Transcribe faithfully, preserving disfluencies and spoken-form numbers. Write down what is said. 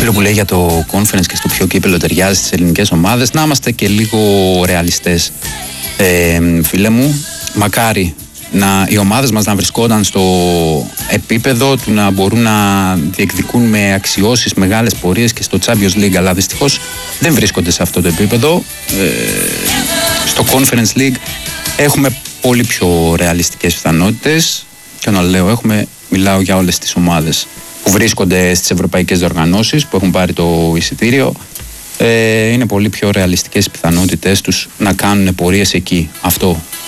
φίλο που λέει για το conference και στο ποιο κύπελλο ταιριάζει στις ελληνικές ομάδες, να είμαστε και λίγο ρεαλιστές. Ε, φίλε μου, μακάρι να, οι ομάδες μας να βρισκόταν στο επίπεδο του να μπορούν να διεκδικούν με αξιώσεις μεγάλες πορείες και στο Champions League, αλλά δυστυχώς δεν βρίσκονται σε αυτό το επίπεδο. Ε, στο Conference League έχουμε πολύ πιο ρεαλιστικές πιθανότητες, και όταν λέω έχουμε, μιλάω για όλες τις ομάδες που βρίσκονται στις ευρωπαϊκές διοργανώσεις, που έχουν πάρει το εισιτήριο. Ε, είναι πολύ πιο ρεαλιστικές οι πιθανότητες τους να κάνουν πορείες εκεί. Αυτό